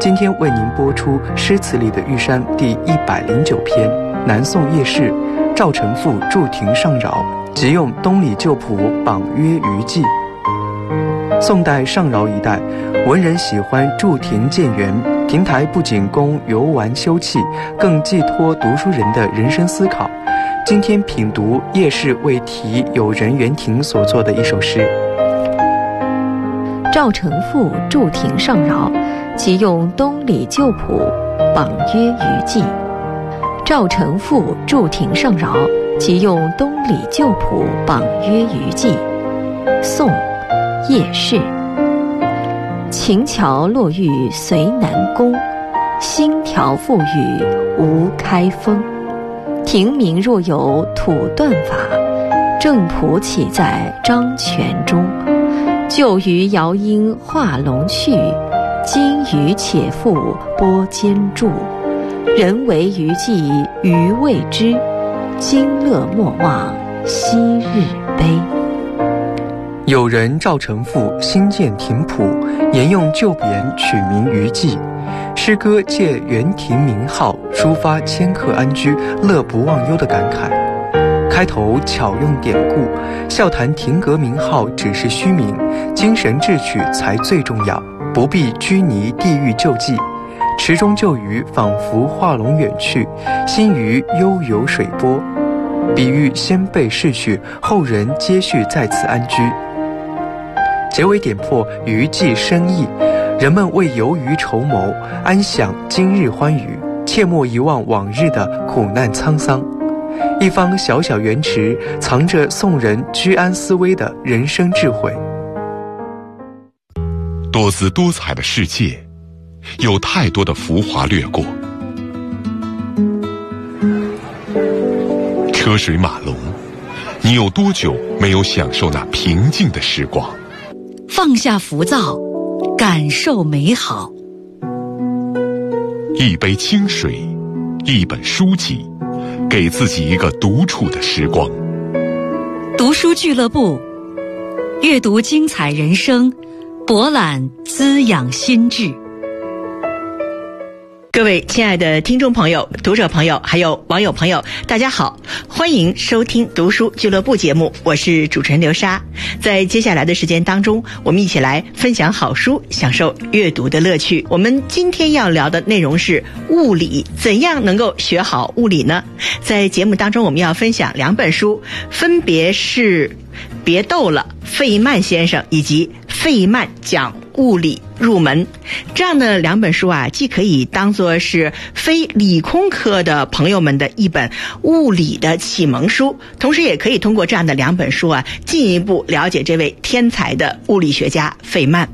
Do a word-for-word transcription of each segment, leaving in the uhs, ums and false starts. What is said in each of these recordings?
今天为您播出诗词里的玉山第一百零九篇，南宋叶氏赵承复筑亭上饶，即用东里旧谱榜约余迹。宋代上饶一带，文人喜欢筑亭建园，亭台不仅供游玩休憩，更寄托读书人的人生思考。今天品读叶氏为题有人园亭所作的一首诗。 赵承复筑亭上饶，即用东里旧谱榜约余迹。赵承复筑亭上饶，即用东里旧谱榜约余迹。宋，叶氏。晴桥落玉随南宫，星条覆雨无开封。亭名若有土断法，正谱岂在张泉中。旧余摇音画龙去，今余且复拨间注。人为余迹余未知，今乐莫忘昔日悲。 友人赵承复新建亭谱，沿用旧匾取名余迹。诗歌借园亭名号，抒发迁客安居、乐不忘忧的感慨。开头巧用典故，笑谈亭阁名号只是虚名，精神智取才最重要，不必拘泥地域旧迹。池中旧鱼仿佛画龙远去，新鱼悠游水波，比喻先辈逝去，后人接续在此安居。结尾点破余迹深意，人们为游鱼筹谋，安享今日欢愉，切莫遗忘往日的苦难沧桑。一方小小园池，藏着宋人居安思危的人生智慧。 多姿多彩的世界，有太多的浮华掠过，车水马龙，你有多久没有享受那平静的时光？ 放下浮躁，感受美好。 一杯清水，一本书籍，给自己一个独处的时光。 读书俱乐部，阅读精彩人生，博览滋养心智。 各位亲爱的听众朋友、读者朋友还有网友朋友，大家好，欢迎收听读书俱乐部节目，我是主持人刘莎。在接下来的时间当中，我们一起来分享好书，享受阅读的乐趣。我们今天要聊的内容是物理，怎样能够学好物理呢？在节目当中，我们要分享两本书，分别是别逗了费曼先生以及费曼讲物理入门。这样的两本书啊，既可以当作是非理工科的朋友们的一本物理的启蒙书，同时也可以通过这样的两本书啊，进一步了解这位天才的物理学家费曼。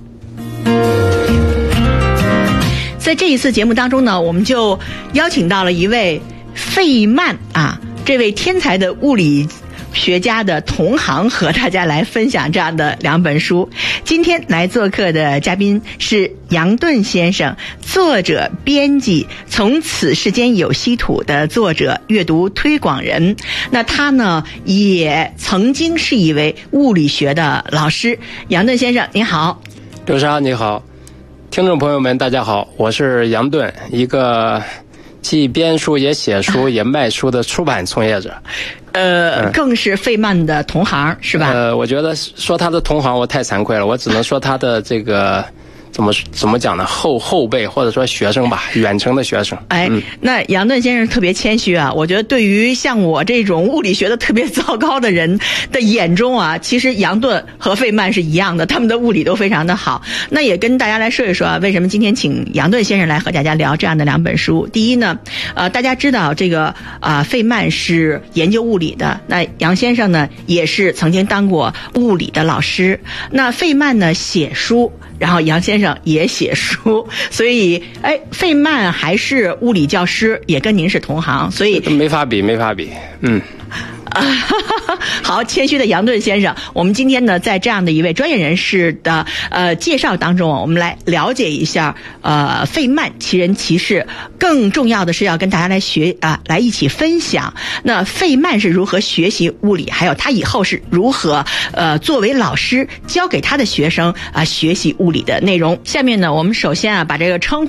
在这一次节目当中呢，我们就邀请到了一位费曼啊，这位天才的物理学家的同行，和大家来分享这样的两本书。今天来做客的嘉宾是杨顿先生，作者编辑，从此世间有稀土的作者，阅读推广人。那他呢，也曾经是一位物理学的老师。杨顿先生您好。 刘莎你好，听众朋友们大家好，我是杨顿，一个既编书也写书也卖书的出版从业者。 呃，嗯、更是费曼的同行是吧？ 呃，我觉得说他的同行我太惭愧了，我只能说他的这个怎么怎么讲呢？后后辈或者说学生吧，远程的学生。 哎，嗯、那杨顿先生特别谦虚啊，我觉得对于像我这种物理学的特别糟糕的人的眼中啊，其实杨顿和费曼是一样的，他们的物理都非常的好。那也跟大家来说一说啊，为什么今天请杨顿先生来和大家聊这样的两本书。第一呢，呃，大家知道这个啊、呃，费曼是研究物理的，那杨先生呢也是曾经当过物理的老师。那费曼呢写书，然后杨先生也写书，所以哎，费曼还是物理教师，也跟您是同行，所以没法比，没法比，嗯。 好，谦虚的杨顿先生，我们今天呢，在这样的一位专业人士的呃介绍当中，我们来了解一下呃费曼其人其事，更重要的是要跟大家来学啊、呃，来一起分享。那费曼是如何学习物理，还有他以后是如何呃作为老师教给他的学生啊、呃、学习物理的内容。下面呢，我们首先啊把这个称呼